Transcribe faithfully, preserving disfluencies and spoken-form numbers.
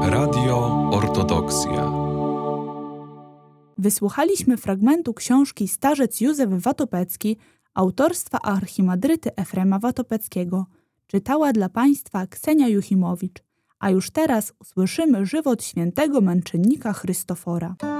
Radio Ortodoksja. Wysłuchaliśmy fragmentu książki Starzec Józef Watopecki autorstwa archimadryty Efrema Watopeckiego. Czytała dla Państwa Ksenia Juchimowicz. A już teraz usłyszymy żywot świętego męczennika Chrystofora.